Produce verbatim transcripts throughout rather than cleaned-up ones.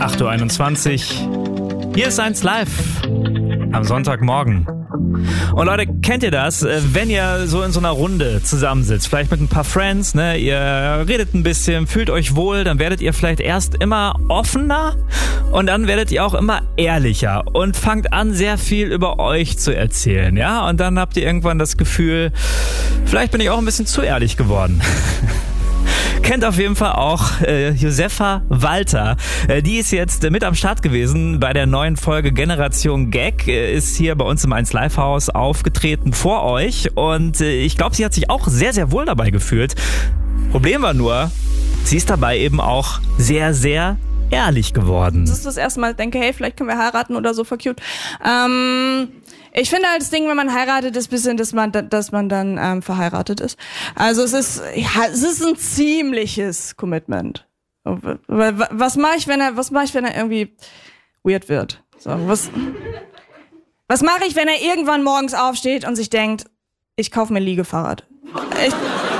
acht Uhr einundzwanzig. Hier ist eins live am Sonntagmorgen. Und Leute, kennt ihr das? Wenn ihr so in so einer Runde zusammensitzt, vielleicht mit ein paar Friends, ne, ihr redet ein bisschen, fühlt euch wohl, dann werdet ihr vielleicht erst immer offener und dann werdet ihr auch immer ehrlicher und fangt an, sehr viel über euch zu erzählen, ja? Und dann habt ihr irgendwann das Gefühl, vielleicht bin ich auch ein bisschen zu ehrlich geworden. Kennt auf jeden Fall auch äh, Josefa Walter. Äh, die ist jetzt äh, mit am Start gewesen bei der neuen Folge Generation Gag. Äh, ist hier bei uns im eins Live Haus aufgetreten vor euch. Und äh, ich glaube, sie hat sich auch sehr, sehr wohl dabei gefühlt. Problem war nur, sie ist dabei eben auch sehr, sehr ehrlich geworden. Das ist das erste Mal, denke, hey, vielleicht können wir heiraten oder so, voll cute. Ähm... Ich finde halt das Ding, wenn man heiratet, ist ein bisschen, dass man, dass man dann ähm, verheiratet ist. Also es ist, ja, es ist ein ziemliches Commitment. Was mache ich, wenn er, was mache ich, wenn er irgendwie weird wird? So, was, was mache ich, wenn er irgendwann morgens aufsteht und sich denkt, ich kaufe mir ein Liegefahrrad? Ich,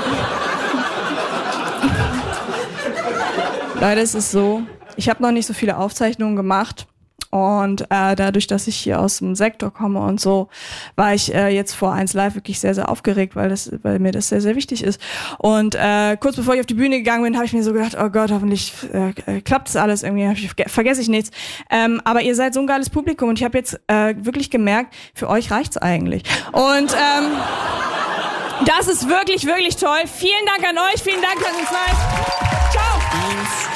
Leider ist es so, ich habe noch nicht so viele Aufzeichnungen gemacht. Und äh, dadurch, dass ich hier aus dem Sektor komme und so, war ich äh, jetzt vor eins live wirklich sehr, sehr aufgeregt, weil das, weil mir das sehr, sehr wichtig ist. Und äh, kurz bevor ich auf die Bühne gegangen bin, habe ich mir so gedacht, oh Gott, hoffentlich äh, klappt das alles irgendwie, vergesse ich nichts. Ähm, aber ihr seid so ein geiles Publikum und ich habe jetzt äh, wirklich gemerkt, für euch reicht's eigentlich. Und ähm, das ist wirklich, wirklich toll. Vielen Dank an euch, vielen Dank an uns live. Ciao.